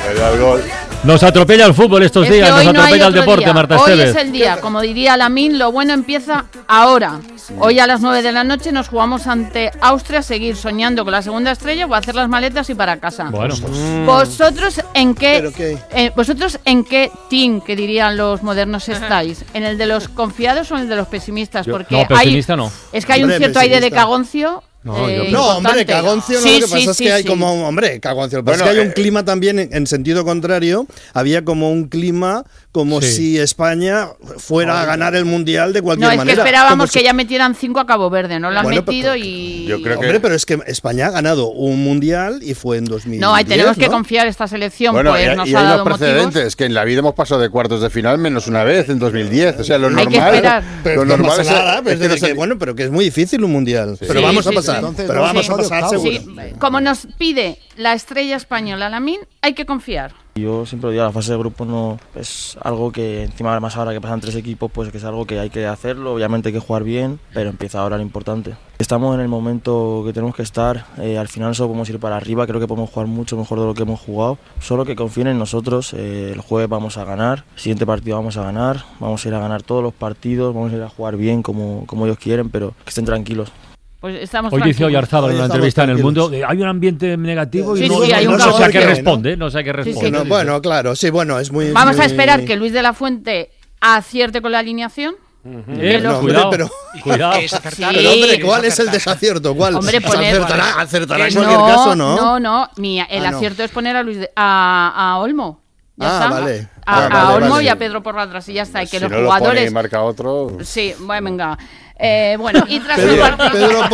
El gol. Nos atropella el fútbol estos días, nos atropella el deporte, Marta Esteves. Hoy es el día, como diría Lamine, lo bueno empieza ahora. Hoy a las 9 de la noche nos jugamos ante Austria, seguir soñando con la segunda estrella o hacer las maletas y para casa. Bueno, ¿Vosotros en qué team, que dirían los modernos, estáis? ¿En el de los confiados o en el de los pesimistas? Porque no, pesimista no. Es que hay un cierto aire de cagoncio. No, hombre, cagoncio no, lo que pasa es que hay como, hombre, cagoncio, lo que pasa es que hay un clima también en sentido contrario, había como un clima como si España fuera a ganar el Mundial de cualquier manera. No, es que esperábamos que ya metieran 5 a Cabo Verde, no lo han metido y... Yo creo hombre, pero es que España ha ganado un Mundial y fue en 2010. No, ahí tenemos que confiar esta selección, bueno, pues nos y ha hay dado unos precedentes, motivos. que en la vida hemos pasado de cuartos de final menos una vez, en 2010, o sea, lo hay normal... que esperar. Pero lo normal es nada, bueno, pero que es muy difícil un Mundial. Sí. Pero vamos a pasar, Entonces, pero vamos a pasar seguro. Sí, como nos pide la estrella española Lamine, hay que confiar. Yo siempre digo, la fase de grupo no es algo que encima más ahora que pasan 3 equipos, pues que es algo que hay que hacerlo, obviamente hay que jugar bien, pero empieza ahora lo importante. Estamos en el momento que tenemos que estar, al final solo podemos ir para arriba, creo que podemos jugar mucho mejor de lo que hemos jugado, solo que confíen en nosotros, el jueves vamos a ganar, el siguiente partido vamos a ganar, vamos a ir a ganar todos los partidos, vamos a ir a jugar bien como ellos quieren, pero que estén tranquilos. Pues estamos hoy dice Oyarzábal en una entrevista en El Mundo, hay un ambiente negativo y no sé a qué responde, no sé a qué responde. Bueno, claro, sí, bueno, es muy... Vamos a esperar que Luis de la Fuente acierte con la alineación. Cuidado, pero hombre, ¿cuál es el desacierto? ¿Cuál? Hombre, acertará en cualquier caso, ¿no? No, el acierto es poner a Olmo. Ya está. Vale. A Olmo y a Pedro por atrás y ya está. Y que si los no jugadores. Lo pone y marca otro. Sí, bueno, venga. Bueno, y tras el partido. Pedro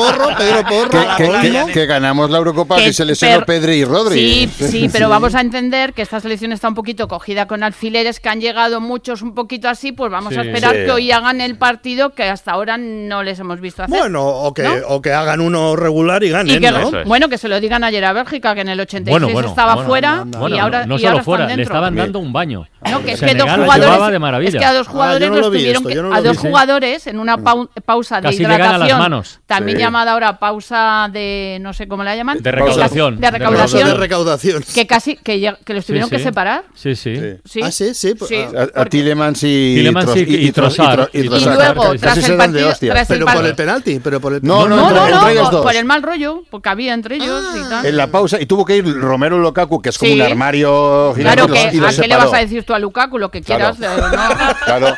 Porro. Que ganamos la Eurocopa y se lesionó Pedri y Rodri. Sí, pero vamos a entender que esta selección está un poquito cogida con alfileres, que han llegado muchos un poquito así, pues vamos a esperar que hoy hagan el partido que hasta ahora no les hemos visto hacer. Bueno, o que hagan uno regular y ganen, ¿no? Bueno, que se lo digan ayer a Bélgica, que en el 86 estaba fuera y ahora no solo fuera, están le estaban dando un baño. No, que es que Senegal dos jugadores de maravilla. Es que a dos jugadores los tuvieron que, a dos jugadores en una pausa de casi hidratación, llegan a las manos. También llamada ahora pausa de no sé cómo la llaman, de recaudación. De recaudación. Que casi que los tuvieron que separar. Sí. Ah, sí. A Tillemans y Trossard. Y luego tras el partido, pero por el penalti, no, por el mal rollo, porque había entre ellos y tal. En la pausa y tuvo que ir Romelu Lukaku, que es como un armario gigante. Claro, ¿a qué le vas a decir tú a Lukaku? Lo que quieras. Claro.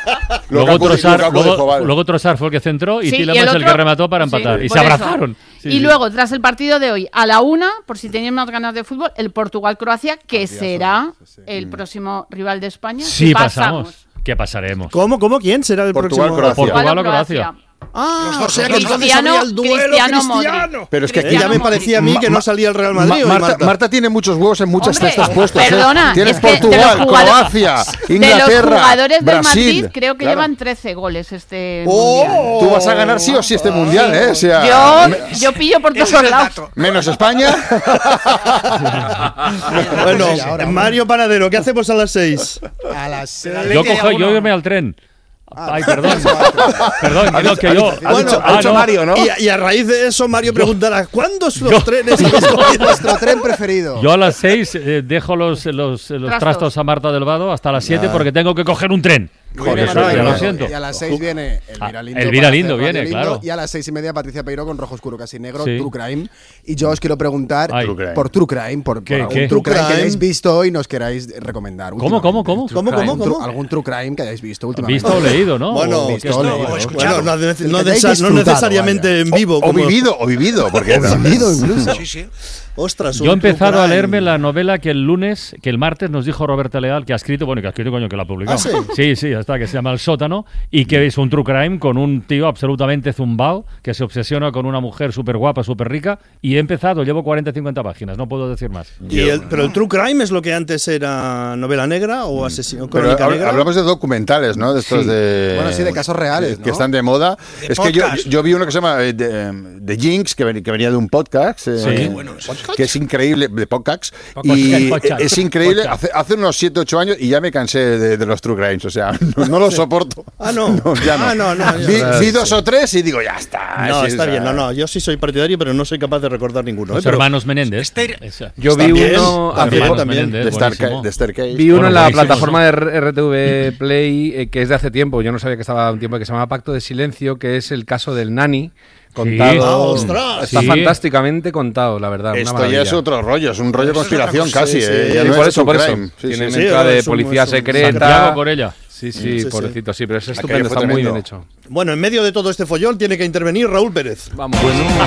Luego Trossard fue el que centró y Tillemans el que remató para empatar. Y se abrazaron. Y luego, tras el partido de hoy, a la 1, por si tenían más ganas de fútbol, el Portugal-Croacia, que será el próximo rival de España. Sí, pasamos. ¿Qué pasaremos? ¿Cómo? ¿Quién será el próximo? Portugal o Croacia. O sea, que entonces salía el duelo Cristiano. Pero es que ya me parecía a mí que no salía el Real Madrid. Marta tiene muchos huevos en muchas cestas puestos. Perdona, tienes Portugal, Croacia, Inglaterra, de los jugadores del Brasil. Madrid creo que llevan 13 goles este mundial. Tú vas a ganar sí o sí este mundial, ¿eh? O sea, yo pillo por todos lados. Menos España. Bueno, Mario Panadero, ¿qué hacemos a las 6? A las 6. Yo irme al tren. Ay, perdón, que yo... Ha dicho Mario, ¿no? Y a raíz de eso, Mario preguntará, ¿cuándo son los trenes? Nuestro tren preferido. Yo a las 6 dejo los trastos a Marta del Vado hasta las 7 porque tengo que coger un tren. Lo siento. Y a las 6 viene Elvira Lindo viene, claro. Y a las 6:30 Patricia Peiró con Rojo Oscuro Casi Negro, True Crime. Y yo os quiero preguntar por True Crime, por un True Crime que hayáis visto hoy y nos queráis recomendar. ¿Cómo? ¿Algún True Crime que hayáis visto últimamente? Visto o leído, ¿no? Bueno, no necesariamente en vivo. O vivido. Porque vivido incluso. Sí. Ostras, yo he empezado a leerme la novela que el martes nos dijo Roberta Leal, que ha escrito, que la ha publicado. Sí, hasta que se llama El Sótano, y que es un true crime con un tío absolutamente zumbao que se obsesiona con una mujer súper guapa, súper rica, y he empezado, llevo 40-50 páginas, no puedo decir más. Pero el true crime es lo que antes era novela negra o asesino crónica negra. Hablamos de documentales, ¿no? De estos de casos reales, que están de moda. Es que yo vi uno que se llama The Jinx, que venía de un podcast. Que es increíble, de podcast, y es increíble, hace unos 7-8 años y ya me cansé de los true crimes, o sea, no lo soporto. No, ya no. Vi 2 o 3 y digo, ya está. No, está bien. No, yo sí soy partidario, pero no soy capaz de recordar ninguno. Los hermanos Menéndez. Yo vi uno de Staircase. Vi uno en la plataforma de RTV Play que es de hace tiempo. Yo no sabía que estaba un tiempo, que se llama Pacto de Silencio, que es el caso del Nani. Contado, está fantásticamente contado, la verdad. Esto ya es otro rollo, es un rollo de conspiración casi. Por eso. Tiene mezcla de policía secreta. Santiago por ella. Sí, pobrecito, sí, pero es estupendo, está muy bien hecho. Bueno, en medio de todo este follón tiene que intervenir Raúl Pérez. Vamos.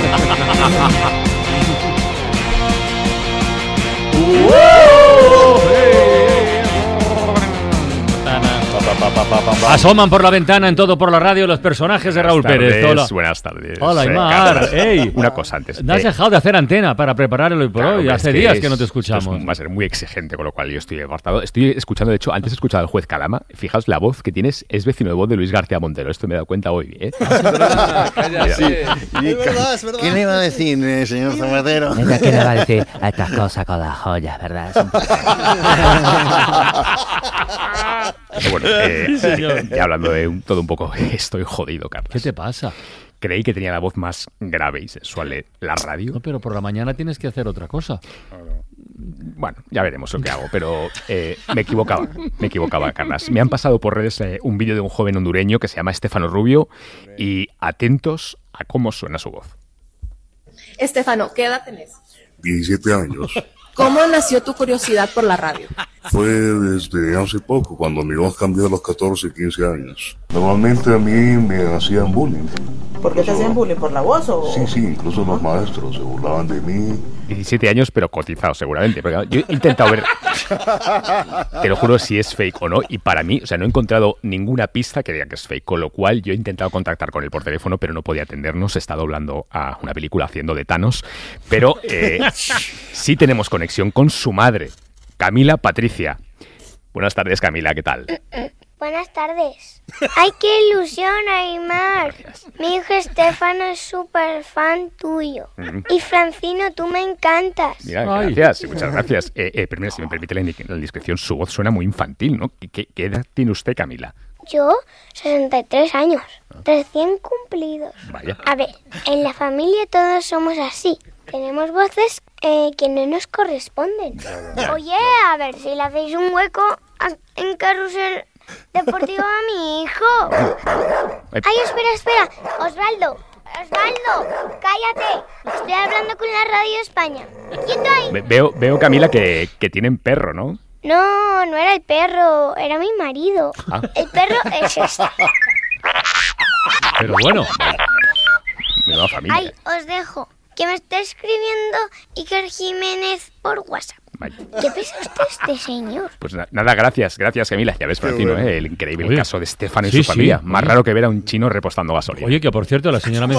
Asoman por la ventana en Todo por la Radio los personajes de Raúl Pérez. Hola. Buenas tardes. Hola, Aymar. Una cosa antes. No has dejado de hacer antena para preparar el hoy por hoy. Hace días que no te escuchamos. Va a ser muy exigente, con lo cual yo estoy apartado. Estoy escuchando, de hecho, antes he escuchado al juez Calama. Fijaos, la voz que tienes es vecino de voz de Luis García Montero. Esto me he dado cuenta hoy. Es verdad. ¿Qué le iba a decir, señor Zapatero? ¿Qué le va a decir a estas cosas con las joyas, verdad? Bueno, ya hablando de todo un poco, estoy jodido, Carlos. ¿Qué te pasa? Creí que tenía la voz más grave y sensual de la radio. No, pero por la mañana tienes que hacer otra cosa. Bueno, ya veremos lo que hago, pero me equivocaba, Carlas. Me han pasado por redes un vídeo de un joven hondureño que se llama Estefano Rubio y atentos a cómo suena su voz. Estefano, ¿qué edad tenés? 17 años. ¿Cómo nació tu curiosidad por la radio? Fue desde hace poco, cuando mi voz cambió a los 14, 15 años. Normalmente a mí me hacían bullying. ¿Por qué te hacían bullying? ¿Por la voz o...? Sí, incluso los maestros se burlaban de mí. 17 años, pero cotizados seguramente. Porque yo he intentado ver, te lo juro, si es fake o no. Y para mí, o sea, no he encontrado ninguna pista que diga que es fake. Con lo cual, yo he intentado contactar con él por teléfono, pero no podía atendernos. Está doblando a una película haciendo de Thanos. Pero sí tenemos conexión con su madre, Camila Patricia. Buenas tardes, Camila, ¿qué tal? Buenas tardes. ¡Ay, qué ilusión, Aymar! Mi hijo Estefano es súper fan tuyo. Y Francino, tú me encantas. Mira, gracias, muchas gracias. Primero, si me permite la indiscreción, su voz suena muy infantil, ¿no? ¿Qué edad tiene usted, Camila? Yo, 63 años, recién cumplidos. Vaya. A ver, en la familia todos somos así. Tenemos voces que no nos corresponden. Oye, a ver si le hacéis un hueco en Carrusel Deportivo a mi hijo. Ay, espera. Osvaldo, cállate. Estoy hablando con la Radio España. ¿Quién está ahí? Veo, Camila, que tienen perro, ¿no? No era el perro, era mi marido. El perro es este. Pero bueno, menuda familia. Ay, os dejo. Que me está escribiendo Iker Jiménez por WhatsApp. Vaya. ¿Qué piensa usted este señor? Pues nada, gracias Camila. Ya ves, Francino, el increíble caso de Estefano y su familia. Más raro que ver a un chino repostando gasolina. Oye, que por cierto, la señora